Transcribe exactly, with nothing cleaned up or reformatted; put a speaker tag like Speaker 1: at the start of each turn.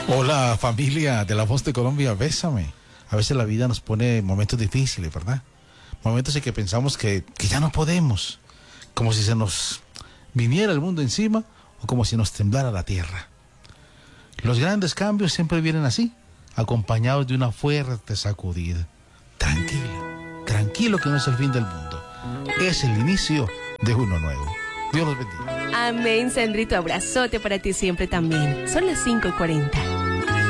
Speaker 1: Hola familia de La Voz de Colombia, bésame. A veces la vida nos pone momentos difíciles, ¿verdad? Momentos en que pensamos que, que ya no podemos, como si se nos viniera el mundo encima o como si nos temblara la tierra. Los grandes cambios siempre vienen así, acompañados de una fuerte sacudida. Tranquilo, tranquilo que no es el fin del mundo, es el inicio de uno nuevo. Dios los bendiga.
Speaker 2: Amén, Sandrito, abrazote para ti siempre también. Son las cinco y cuarenta.